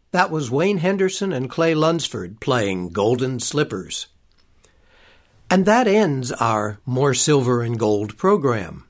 That was Wayne Henderson and Clay Lunsford playing Golden Slippers. And that ends our More Silver and Gold program.